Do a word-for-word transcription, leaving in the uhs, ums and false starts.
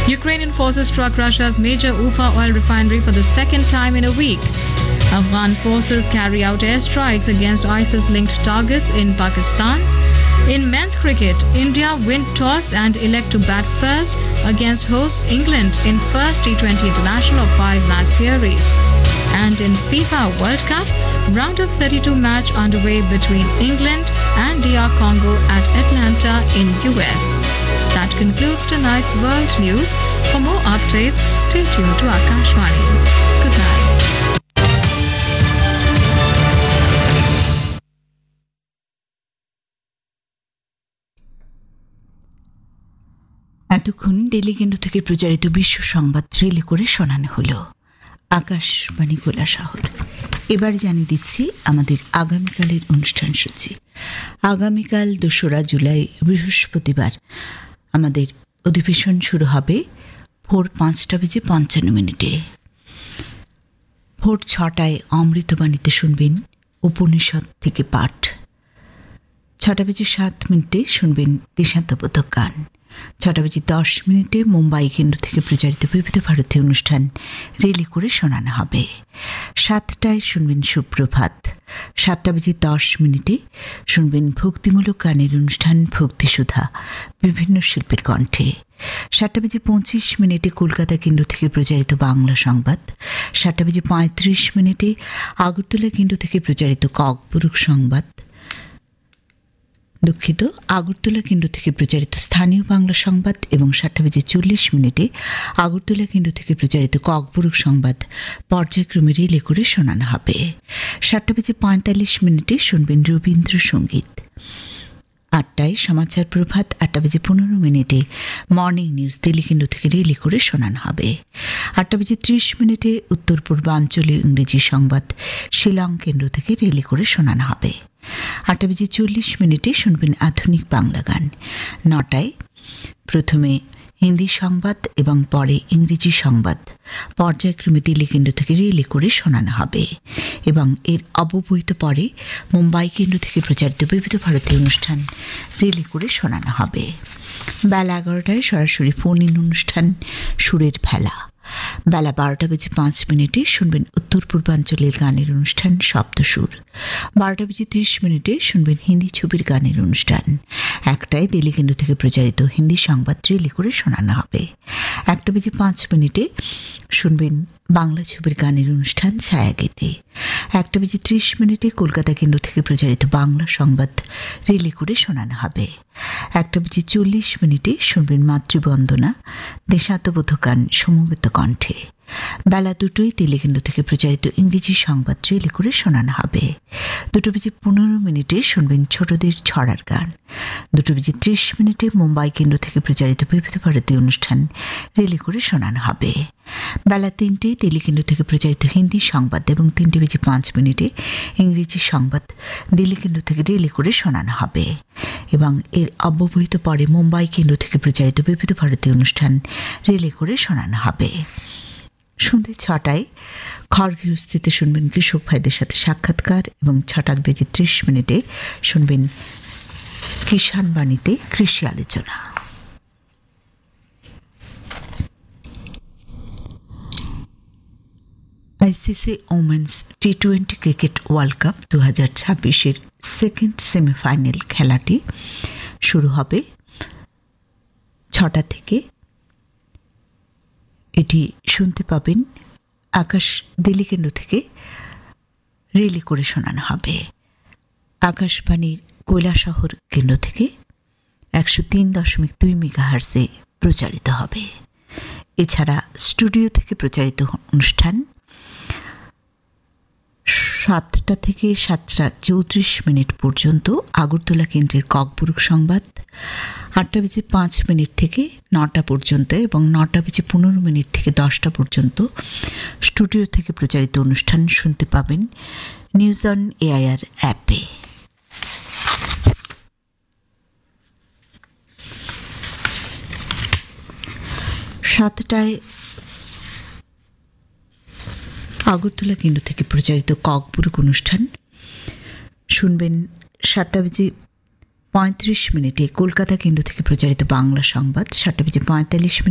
Ukrainian forces struck Russia's major Ufa oil refinery for the second time in a week. Afghan forces carry out airstrikes against ISIS-linked targets in Pakistan. In men's cricket, India win toss and elect to bat first against host England in first T twenty International five-match series. And in FIFA World Cup, round of thirty-two match underway between England and D R Congo at Atlanta in U S. That concludes tonight's world news. For more updates, stay tuned to Akashvani. Good night. এতক্ষণ দিল্লি কেন্দ্র থেকে প্রচারিত বিশ্ব সংবাদ relay করে শোনানো হলো আকাশবাণী কৈলাসহর। এবার জানিয়ে দিচ্ছি আমাদের আগামীকালের অনুষ্ঠান সূচি। আগামীকাল দোসরা জুলাই বৃহস্পতিবার আমাদের অধিবেশন শুরু হবে ভোর পাঁচটা বেজে পঞ্চান্ন মিনিটে। ভোর ছটায় অমৃতবাণীতে শুনবেন উপনিষদ থেকে পাঠ। ছটা বেজে সাত মিনিটে শুনবেন দেশাত্মবোধক গান। ছটা বেজে দশ মিনিটে মুম্বাই কেন্দ্র থেকে প্রচারিত বিবিধ ভারতী অনুষ্ঠান রিলে করে শোনানো হবে। সাতটায় শুনবেন সুপ্রভাত। সাতটা বেজে দশ মিনিটে শুনবেন ভক্তিমূলক গানের অনুষ্ঠান ভক্তিসুধা বিভিন্ন শিল্পের কণ্ঠে। সাতটা বেজে পঁচিশ মিনিটে কলকাতা কেন্দ্র থেকে প্রচারিত বাংলা সংবাদ। সাতটা বেজে পঁয়ত্রিশ মিনিটে আগরতলা কেন্দ্র থেকে প্রচারিত ককবরক সংবাদ দুঃখিত আগরতলা কেন্দ্র থেকে প্রচারিত স্থানীয় বাংলা সংবাদ এবং সাতটা বেজে চল্লিশ মিনিটে আগরতলা কেন্দ্র থেকে প্রচারিত ককবরক সংবাদ পর্যায়ক্রমে রিলে করে শোনানো হবে। সাতটা বেজে পঁয়তাল্লিশ মিনিটে শুনবেন রবীন্দ্রসঙ্গীত। আটটায় সমাচার প্রভাত। আটটা বেজে পনেরো মিনিটে মর্নিং নিউজ দিল্লি কেন্দ্র থেকে রিলে করে শোনানো হবে। আটটা বেজে ত্রিশ মিনিটে উত্তর পূর্বাঞ্চলীয় ইংরেজি সংবাদ শিলং কেন্দ্র থেকে রিলে করে শোনানো হবে। আটটা বেজে চল্লিশ মিনিটে শুনবেন আধুনিক বাংলা গান। নটায় প্রথমে হিন্দি সংবাদ এবং পরে ইংরেজি সংবাদ পর্যায়ক্রমে দিল্লি কেন্দ্র থেকে রিলে করে শোনানো হবে এবং এর অব্যবহিত পরে মুম্বাই কেন্দ্র থেকে প্রচারিত বিবিধ ভারতীয় অনুষ্ঠান রিলে করে শোনানো হবে। বেলা এগারোটায় সরাসরি ফোন ইন অনুষ্ঠান সুরের ভেলা। বেলা বারোটা বেজে পাঁচ মিনিটে শুনবেন উত্তর পূর্বাঞ্চলের গানের অনুষ্ঠান শব্দসুর। বারোটা বেজে ত্রিশ মিনিটে শুনবেন হিন্দি ছবির গানের অনুষ্ঠান। একটায় দিল্লি কেন্দ্র থেকে প্রচারিত হিন্দি সংবাদ রিলে করে শোনানো হবে। একটা বেজে পাঁচ মিনিটে শুনবেন বাংলা ছবির গানের অনুষ্ঠান ছায়াগীতে। একটা বেজে ত্রিশ মিনিটে কলকাতা কেন্দ্র থেকে প্রচারিত বাংলা সংবাদ রিলে করে শোনানো হবে। একটা বেজে চল্লিশ মিনিটে শুনবেন মাতৃবন্দনা দেশাত্মবোধক গান সমবেত কণ্ঠে। বেলা দুটোই দিল্লি কেন্দ্র থেকে প্রচারিত ইংরেজি সংবাদ রিলে করে শোনানো হবে। দুটো বেজে পনেরো মিনিটে শুনবেন ছোটদের ছড়ার গান। দুটো বেজে ত্রিশ মিনিটে মুম্বাই কেন্দ্র থেকে প্রচারিত বিবিধ ভারতীয় অনুষ্ঠান রিলে করে শোনানো হবে। বেলা তিনটেই দিল্লি কেন্দ্র থেকে প্রচারিত হিন্দি সংবাদ এবং তিনটে বেজে পাঁচ মিনিটে ইংরেজি সংবাদ দিল্লি কেন্দ্র থেকে রিলে করে শোনানো হবে এবং এর অব্যবহিত পরে মুম্বাই কেন্দ্র থেকে প্রচারিত বিবিধ ভারতীয় অনুষ্ঠান রিলে করে শোনানো হবে। সন্ধ্যে ছটায় ঘরগৃহস্থিতে শুনবেন কৃষক ভাইদের সাথে সাক্ষাৎকার এবং ছটা বেজে ত্রিশ মিনিটে শুনবেন কিষাণ বাণীতে কৃষি আলোচনা। ICC women's T twenty cricket world cup দু হাজার ছাব্বিশের সেকেন্ড সেমিফাইনাল খেলাটি শুরু হবে ছটা থেকে। এটি শুনতে পাবেন আকাশ দিল্লি কেন্দ্র থেকে রিলে করে শোনানো হবে। আকাশবাণীর কৈলাসহর কেন্দ্র থেকে একশো তিন দশমিক দুই মেগাহার্জে প্রচারিত হবে। এছাড়া স্টুডিও থেকে প্রচারিত অনুষ্ঠান সাতটা থেকে সাতটা চৌত্রিশ মিনিট পর্যন্ত আগরতলা কেন্দ্রের ককবরক সংবাদ। আটটা বেজে পাঁচ মিনিট থেকে নটা পর্যন্ত এবং নটা বেজে পনেরো মিনিট থেকে দশটা পর্যন্ত স্টুডিও থেকে প্রচারিত অনুষ্ঠান শুনতে পাবেন নিউজ অন এআইআর অ্যাপে। সাতটায় আগরতলা কেন্দ্র থেকে প্রচারিত ককবরক অনুষ্ঠান শুনবেন। সাতটা বেজে পঁয়ত্রিশ মিনিটে কলকাতা কেন্দ্র থেকে প্রচারিত বাংলা সংবাদ। সাতটা বেজে পঁয়তাল্লিশ মিনিট